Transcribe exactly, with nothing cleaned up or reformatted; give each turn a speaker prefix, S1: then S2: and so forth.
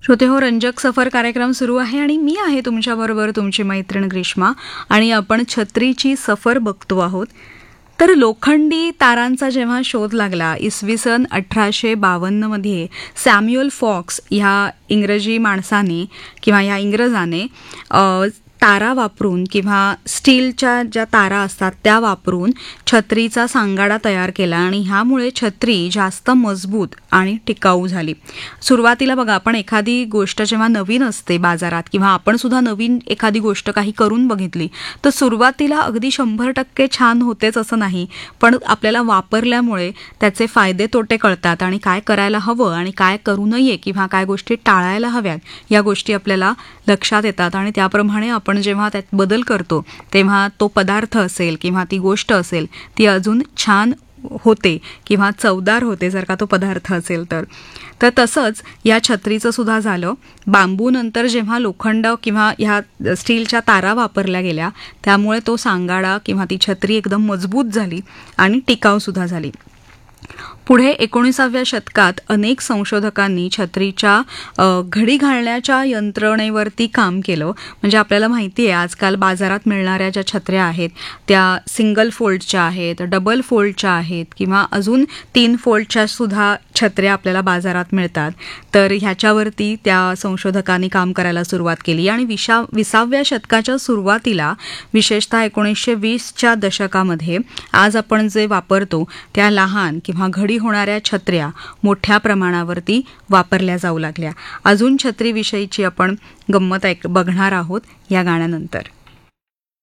S1: श्रोते हो, रंजक सफर कार्यक्रम सुरू आहे आणि मी आहे तुमच्याबरोबर तुमची मैत्रीण ग्रीष्मा आणि आपण छत्रीची सफर बघतो आहोत. तर लोखंडी तारांचा जेव्हा शोध लागला इसवी सन अठराशे बावन्नमध्ये सॅम्युअल फॉक्स ह्या इंग्रजी माणसाने किंवा ह्या इंग्रजाने तारा वापरून किंवा स्टीलच्या ज्या तारा असतात त्या वापरून छत्रीचा सांगाडा तयार केला आणि ह्यामुळे छत्री जास्त मजबूत आणि टिकाऊ झाली. सुरुवातीला बघा, आपण एखादी गोष्ट जेव्हा नवीन असते बाजारात किंवा आपण सुद्धा नवीन एखादी गोष्ट काही करून बघितली तर सुरुवातीला अगदी शंभर टक्के छान होतेच असं नाही, पण आपल्याला वापरल्यामुळे त्याचे फायदे तोटे कळतात आणि काय करायला हवं आणि काय करू नये किंवा काय गोष्टी टाळायला हव्यात या गोष्टी आपल्याला लक्षात येतात आणि त्याप्रमाणे आपण जेव्हा त्यात बदल करतो तेव्हा तो पदार्थ असेल किंवा ती गोष्ट असेल ती अजून छान होते किंवा चवदार होते जर का तो पदार्थ असेल तर. तर तसंच या छत्रीचं सुद्धा झालं. बांबू नंतर जेव्हा लोखंड किंवा ह्या स्टीलच्या तारा वापरल्या गेल्या त्यामुळे तो सांगाडा किंवा ती छत्री एकदम मजबूत झाली आणि टिकाऊ सुद्धा झाली. पुढे एकोणीसाव्या शतकात अनेक संशोधकांनी छत्रीच्या घडी घालण्याच्या यंत्रणेवरती काम केलं. म्हणजे आपल्याला माहिती आहे आजकाल बाजारात मिळणाऱ्या ज्या छत्र्या आहेत त्या सिंगल फोल्डच्या आहेत, डबल फोल्डच्या आहेत किंवा अजून तीन फोल्डच्या सुद्धा छत्र्या आपल्याला बाजारात मिळतात. तर ह्याच्यावरती त्या संशोधकांनी काम करायला सुरुवात केली आणि विशा विसाव्या शतकाच्या सुरुवातीला विशेषतः एकोणीसशे वीसच्या दशकामध्ये आज आपण जे वापरतो त्या लहान किंवा घडी होणाऱ्या छत्र्या मोठ्या प्रमाणावरती वापरल्या जाऊ लागल्या. अजून छत्रीविषयीची आपण गंमत ऐक बघणार आहोत या गाण्यानंतर.